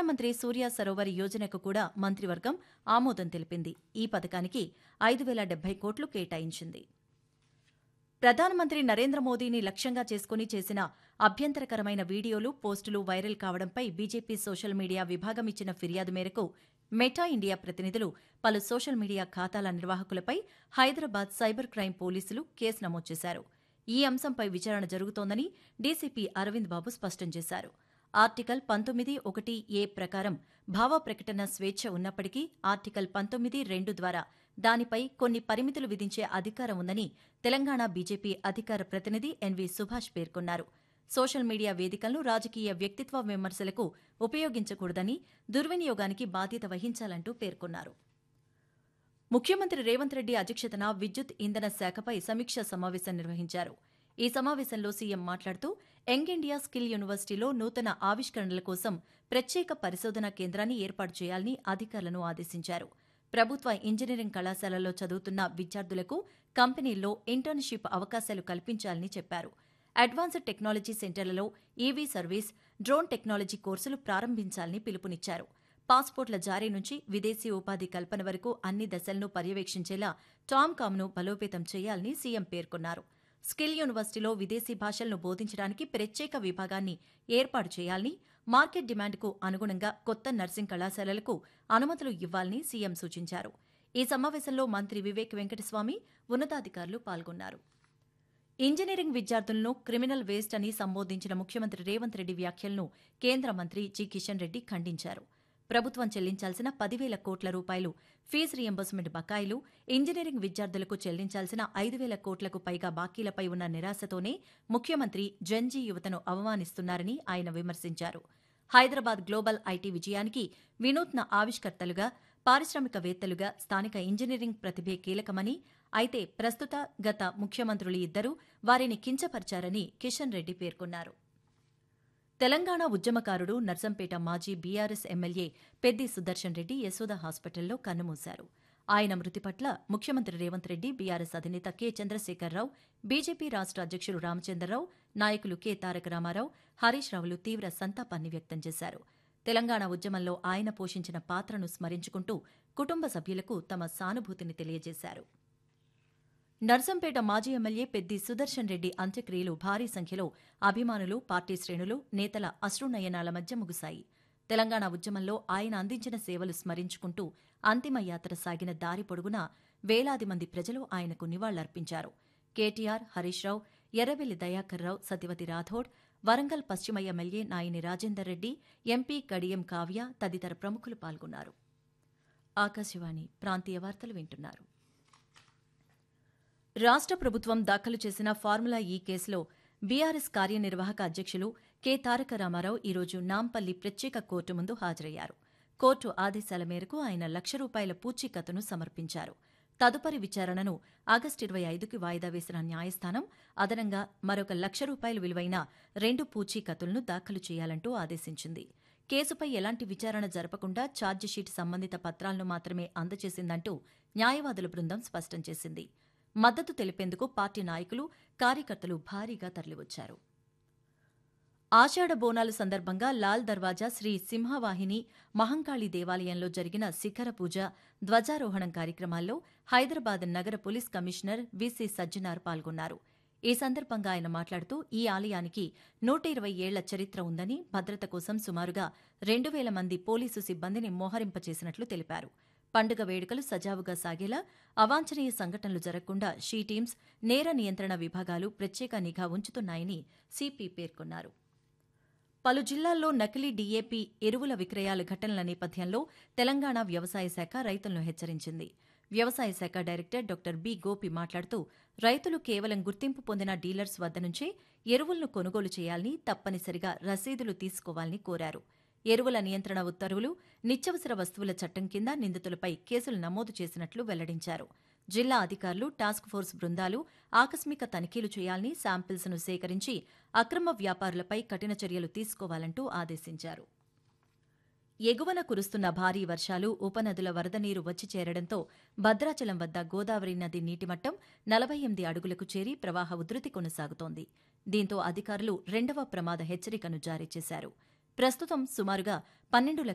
ప్రధానమంత్రి సూర్య సరోవర్ యోజనకు కూడా మంత్రివర్గం ఆమోదం తెలిపింది. ఈ పథకానికి 5,070 కోట్లు కేటాయించింది. ప్రధానమంత్రి నరేంద్ర మోదీని లక్ష్యంగా చేసుకుని చేసిన అభ్యంతరకరమైన వీడియోలు, పోస్టులు వైరల్ కావడంపై బీజేపీ సోషల్ మీడియా విభాగం ఇచ్చిన ఫిర్యాదు మేరకు మెటా ఇండియా ప్రతినిధులు పలు సోషల్ మీడియా ఖాతాల నిర్వాహకులపై హైదరాబాద్ సైబర్ క్రైమ్ పోలీసులు కేసు నమోదు చేశారు. ఈ అంశంపై విచారణ జరుగుతోందని డీసీపీ అరవింద్ బాబు స్పష్టం చేశారు. ఆర్టికల్ 19(1)(a) ప్రకారం భావ ప్రకటన స్వేచ్ఛ ఉన్నప్పటికీ ఆర్టికల్ 19(2) ద్వారా దానిపై కొన్ని పరిమితులు విధించే అధికారం ఉందని తెలంగాణ బీజేపీ అధికార ప్రతినిధి ఎన్వీ సుభాష్ పేర్కొన్నారు. సోషల్ మీడియా వేదికలను రాజకీయ వ్యక్తిత్వ విమర్శలకు ఉపయోగించకూడదని, దుర్వినియోగానికి బాధ్యత వహించాలంటూ పేర్కొన్నారు. ముఖ్యమంత్రి రేవంత్ రెడ్డి అధ్యక్షతన విద్యుత్ ఇంధన శాఖపై సమీక్షా సమావేశం నిర్వహించారు. ఈ సమావేశంలో సీఎం మాట్లాడుతూ యంగ్ ఇండియా స్కిల్ యూనివర్సిటీలో నూతన ఆవిష్కరణల కోసం ప్రత్యేక పరిశోధనా కేంద్రాన్ని ఏర్పాటు చేయాలని అధికారులను ఆదేశించారు. ప్రభుత్వ ఇంజనీరింగ్ కళాశాలల్లో చదువుతున్న విద్యార్థులకు కంపెనీల్లో ఇంటర్న్షిప్ అవకాశాలు కల్పించాలని చెప్పారు. అడ్వాన్స్డ్ టెక్నాలజీ సెంటర్లలో ఈవీ సర్వీస్, డ్రోన్ టెక్నాలజీ కోర్సులు ప్రారంభించాలని పిలుపునిచ్చారు. పాస్పోర్ట్ల జారీ నుంచి విదేశీ ఉపాధి కల్పన వరకు అన్ని దశలను పర్యవేక్షించేలా టామ్కామ్ను బలోపేతం చేయాలని సీఎం పేర్కొన్నారు. స్కిల్ యూనివర్సిటీలో విదేశీ భాషలను బోధించడానికి ప్రత్యేక విభాగాన్ని ఏర్పాటు చేయాలని, మార్కెట్ డిమాండ్కు అనుగుణంగా కొత్త నర్సింగ్ కళాశాలలకు అనుమతులు ఇవ్వాలని సీఎం సూచించారు. ఈ సమావేశంలో మంత్రి వివేక్ వెంకటస్వామి, ఉన్నతాధికారులు పాల్గొన్నారు. ఇంజనీరింగ్ విద్యార్థులను క్రిమినల్ వేస్ట్ అని సంబోధించిన ముఖ్యమంత్రి రేవంత్ రెడ్డి వ్యాఖ్యలను కేంద్ర మంత్రి జి కిషన్ రెడ్డి ఖండించారు. ప్రభుత్వం చెల్లించాల్సిన 10,000 కోట్ల రూపాయలు ఫీజు రియంబర్స్మెంట్ బకాయిలు, ఇంజనీరింగ్ విద్యార్థులకు చెల్లించాల్సిన 5,000 కోట్లకు పైగా బాకీలపై ఉన్న నిరాశతోనే ముఖ్యమంత్రి జన్జీ యువతను అవమానిస్తున్నారని ఆయన విమర్శించారు. హైదరాబాద్ గ్లోబల్ ఐటీ విజయానికి వినూత్న ఆవిష్కర్తలుగా, పారిశ్రామికవేత్తలుగా స్థానిక ఇంజనీరింగ్ ప్రతిభే కీలకమని, అయితే ప్రస్తుత, గత ముఖ్యమంత్రులు ఇద్దరూ వారిని కించపరిచారని కిషన్ రెడ్డి పేర్కొన్నారు. తెలంగాణ ఉద్యమకారుడు, నర్సంపేట మాజీ బీఆర్ఎస్ ఎమ్మెల్యే పెద్ది సుదర్శన్ రెడ్డి యశోద హాస్పిటల్లో కన్నుమూశారు. ఆయన మృతి పట్ల ముఖ్యమంత్రి రేవంత్ రెడ్డి, బీఆర్ఎస్ అధినేత కె చంద్రశేఖరరావు, బీజేపీ రాష్ట్ర అధ్యక్షుడు రామచంద్రరావు, నాయకులు కె తారక రామారావు, హరీష్ రావులు తీవ్ర సంతాపాన్ని వ్యక్తం చేశారు. తెలంగాణ ఉద్యమంలో ఆయన పోషించిన పాత్రను స్మరించుకుంటూ కుటుంబ సభ్యులకు తమ సానుభూతిని తెలియజేశారు. నర్సంపేట మాజీ ఎమ్మెల్యే పెద్ది సుదర్శన్ రెడ్డి అంత్యక్రియలు భారీ సంఖ్యలో అభిమానులు, పార్టీ శ్రేణులు, నేతల అశ్రునయనాల మధ్య ముగిశాయి. తెలంగాణ ఉద్యమంలో ఆయన అందించిన సేవలు స్మరించుకుంటూ అంతిమయాత్ర సాగిన దారి పొడుగునా వేలాది మంది ప్రజలు ఆయనకు నివాళులర్పించారు. కేటీఆర్, హరీష్ రావు, ఎర్రబెల్లి దయాకర్రావు, సత్యవతి రాథోడ్, వరంగల్ పశ్చిమ ఎమ్మెల్యే నాయిని రాజేందర్ రెడ్డి, ఎంపీ కడియం కావ్య తదితర ప్రముఖులు పాల్గొన్నారు. ఆకాశవాణి ప్రాంతీయ వార్తలు వింటున్నారు. రాష్ట్ర ప్రభుత్వం దాఖలు చేసిన ఫార్ములా ఈ కేసులో బీఆర్ఎస్ కార్యనిర్వాహక అధ్యక్షులు కె తారక రామారావు ఈరోజు నాంపల్లి ప్రత్యేక కోర్టు ముందు హాజరయ్యారు. కోర్టు ఆదేశాల మేరకు ఆయన ₹1,00,000 పూచీకత్తును సమర్పించారు. తదుపరి విచారణను ఆగస్టు 25కి వాయిదా వేసిన న్యాయస్థానం అదనంగా మరొక ₹1,00,000 విలువైన 2 పూచీకత్తులను దాఖలు చేయాలంటూ ఆదేశించింది. కేసుపై ఎలాంటి విచారణ జరపకుండా ఛార్జిషీట్ సంబంధిత పత్రాలను మాత్రమే అందజేసిందంటూ న్యాయవాదుల బృందం స్పష్టం చేసింది. మద్దతు తెలిపేందుకు పార్టీ నాయకులు, కార్యకర్తలు భారీగా తరలివచ్చారు. ఆషాఢ బోనాలు సందర్భంగా లాల్ దర్వాజా శ్రీ సింహవాహిని మహంకాళి దేవాలయంలో జరిగిన శిఖర పూజ, ధ్వజారోహణం కార్యక్రమాల్లో హైదరాబాద్ నగర పోలీస్ కమిషనర్ విసి సజ్జనార్ పాల్గొన్నారు. ఈ సందర్భంగా ఆయన మాట్లాడుతూ ఈ ఆలయానికి 120 ఏళ్ల చరిత్ర ఉందని, భద్రత కోసం సుమారుగా 2,000 మంది పోలీసు సిబ్బందిని మోహరింపచేసినట్లు తెలిపారు. పండుగ వేడుకలు సజావుగా సాగేలా అవాంఛనీయ సంఘటనలు జరగకుండా షీ టీమ్స్, నేర నియంత్రణ విభాగాలు ప్రత్యేక నిఘా ఉంచుతున్నాయని సిపి పేర్కొన్నారు. పలు జిల్లాల్లో నకిలీ డీఏపీ ఎరువుల విక్రయాల ఘటనల నేపథ్యంలో తెలంగాణ వ్యవసాయ శాఖ రైతులను హెచ్చరించింది. వ్యవసాయ శాఖ డైరెక్టర్ డాక్టర్ బి గోపి మాట్లాడుతూ రైతులు కేవలం గుర్తింపు పొందిన డీలర్స్ వద్ద నుంచే ఎరువులను కొనుగోలు చేయాలని, తప్పనిసరిగా రసీదులు తీసుకోవాలని కోరారు. ఎరువుల నియంత్రణ ఉత్తర్వులు, నిత్యావసర వస్తువుల చట్టం కింద నిందితులపై కేసులు నమోదు చేసినట్లు వెల్లడించారు. జిల్లా అధికారులు, టాస్క్ ఫోర్స్ బృందాలు ఆకస్మిక తనిఖీలు చేయాలని, శాంపిల్స్ను సేకరించి అక్రమ వ్యాపారులపై కఠిన చర్యలు తీసుకోవాలంటూ ఆదేశించారు. ఎగువన కురుస్తున్న భారీ వర్షాలు, ఉపనదుల వరద నీరు వచ్చి చేరడంతో భద్రాచలం వద్ద గోదావరి నది నీటిమట్టం 48 అడుగులకు చేరి ప్రవాహ ఉధృతి కొనసాగుతోంది. దీంతో అధికారులు 2వ ప్రమాద హెచ్చరికను జారీ చేశారు. ప్రస్తుతం సుమారుగా 12